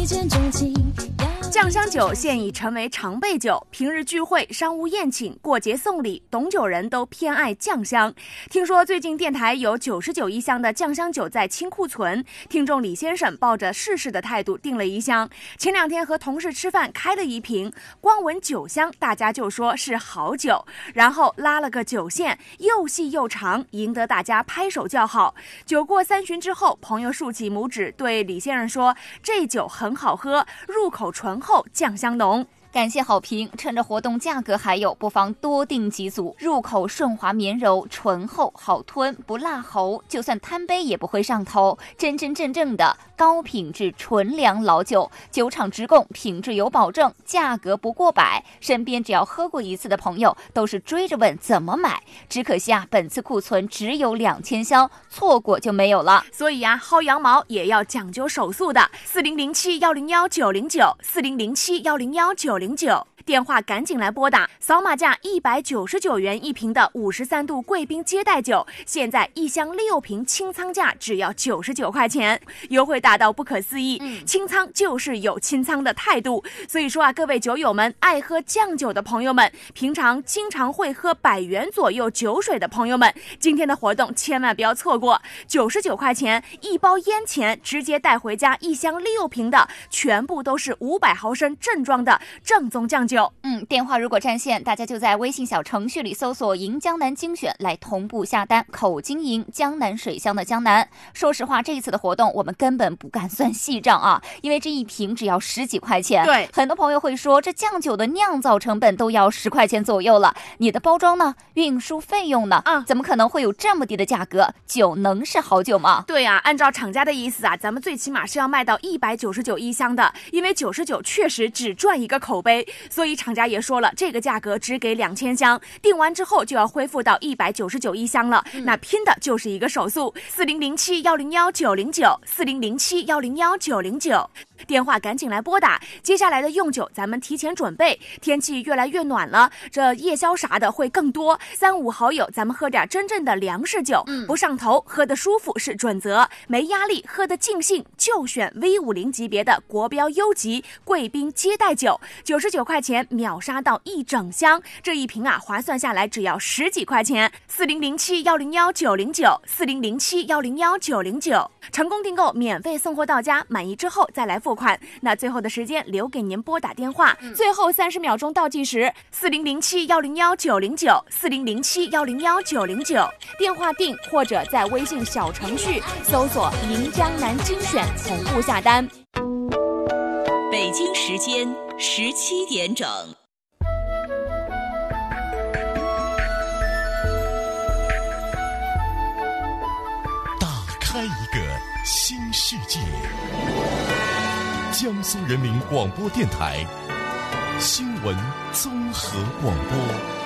见钟情。 酱香酒现已成为常备酒，平日聚会、商务宴请、过节送礼，懂酒人都偏爱酱香。听说最近电台有99一箱的酱香酒在清库存，听众李先生抱着试试的态度订了一箱。前2天和同事吃饭开了一瓶，光闻酒香大家就说是好酒，然后拉了个酒线，又细又长，赢得大家拍手叫好。酒过3巡之后，朋友竖起拇指对李先生说：“这酒很好喝，入口醇厚，酱香浓。” 感谢好评，趁着活动价格还有，不妨多订几组。入口顺滑绵柔，醇厚好吞，不辣喉，就算贪杯也不会上头，真真正正的高品质纯粮老酒，酒厂直供，品质有保证，价格不过百。身边只要喝过一次的朋友都是追着问怎么买，只可惜本次库存只有2000箱，错过就没有了。 所以薅羊毛也要讲究手速的，4007-101-909，4007-101-909，电话赶紧来拨打，扫码价199元一瓶的53度贵宾接待酒，现在1箱6瓶清仓价只要99块钱，优惠大到不可思议。清仓就是有清仓的态度，所以说各位酒友们，爱喝酱酒的朋友们，平常经常会喝100元左右酒水的朋友们，今天的活动千万不要错过，99块钱一包烟钱，直接带回家1箱6瓶的，全部都是500毫升正装的正宗酱酒。 电话如果占线，大家就在微信小程序里搜索赢江南精选来同步下单，口金银，江南水乡的江南。说实话，这一次的活动我们根本不敢算细账啊，因为这一瓶只要10几块钱。 对， 很多朋友会说，这酱酒的酿造成本都要10块钱左右了，你的包装呢？运输费用呢？怎么可能会有这么低的价格？酒能是好酒吗？ 对啊，按照厂家的意思咱们最起码是要卖到199一箱的，因为99确实只赚一个口碑，所以厂家也说了，这个价格只给2000箱，订完之后就要恢复到199一箱了。那拼的就是一个手速，4007-101-909，4007-101-909，电话赶紧来拨打。接下来的用酒咱们提前准备，天气越来越暖了，这夜宵啥的会更多，3、5好友咱们喝点真正的粮食酒，不上头，喝得舒服是准则，没压力，喝得尽兴，就选 V50级别的国标优级贵宾接待酒，99块钱秒杀到1整箱，这一瓶划算下来只要10几块钱。4007-101-909，4007-101-909，成功订购免费送货到家，满意之后再来付款。那最后的时间留给您拨打电话，最后30秒钟倒计时，4007-101-909，4007-101-909，电话订或者在微信小程序搜索赢江南精选同步下单。 北京时间17点整。 打开一个新世界，江苏人民广播电台新闻综合广播。